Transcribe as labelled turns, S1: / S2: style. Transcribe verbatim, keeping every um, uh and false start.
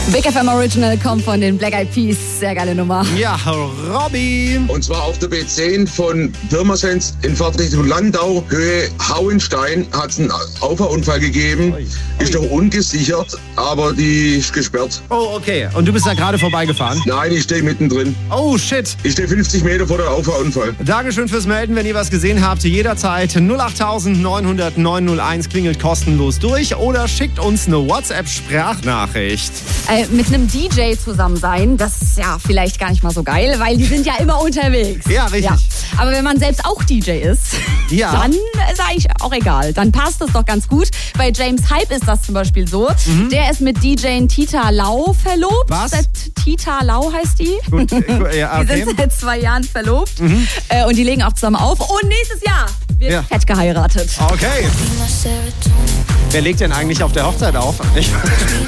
S1: Big F M Original kommt von den Black Eyed Peas. Sehr geile Nummer.
S2: Ja, Robby.
S3: Und zwar auf der B zehn von Pirmasens in Fahrtrichtung Landau, Höhe Hauenstein, hat es einen Auffahrunfall gegeben. Oi. Ist noch ungesichert, aber die ist gesperrt.
S2: Oh, okay. Und du bist da gerade vorbeigefahren?
S3: Nein, ich stehe mittendrin.
S2: Oh, shit.
S3: Ich stehe fünfzig Meter vor der Auffahrunfall.
S2: Dankeschön fürs Melden. Wenn ihr was gesehen habt, jederzeit null acht neun null null neun null eins klingelt kostenlos durch oder schickt uns eine WhatsApp-Sprachnachricht.
S1: Äh, mit einem D J zusammen sein, das ist ja vielleicht gar nicht mal so geil, weil die sind ja immer unterwegs.
S2: Ja, richtig. Ja.
S1: Aber wenn man selbst auch D J ist,
S2: ja.
S1: dann ist eigentlich auch egal. Dann passt es doch ganz gut. Bei James Hype ist das zum Beispiel so. Mhm. Der ist mit D J Tita Lau verlobt.
S2: Was?
S1: Tita Lau heißt die.
S2: Gut, ja, okay.
S1: Die sind seit zwei Jahren verlobt.
S2: Mhm.
S1: Äh, und die legen auch zusammen auf. Und nächstes Jahr wird
S2: ja.
S1: fett geheiratet.
S2: Okay. Wer legt denn eigentlich auf der Hochzeit auf?